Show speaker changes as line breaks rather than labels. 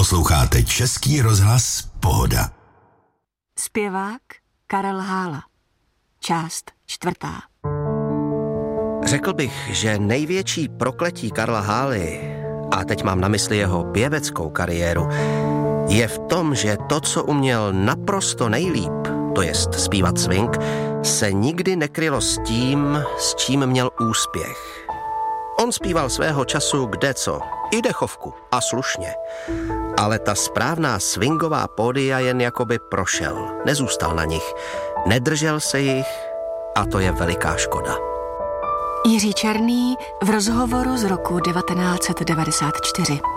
Posloucháte Český rozhlas Pohoda.
Zpěvák Karel Hála. Část 4.
Řekl bych, že největší prokletí Karla Hály, a teď mám na mysli jeho pěveckou kariéru, je v tom, že to, co uměl naprosto nejlíp, to jest zpívat swing, se nikdy nekrylo s tím, s čím měl úspěch. On zpíval svého času kdeco, i dechovku a slušně. Ale ta správná swingová pódia jen jakoby prošel, nezůstal na nich, nedržel se jich a to je veliká škoda.
Jiří Černý v rozhovoru z roku 1994.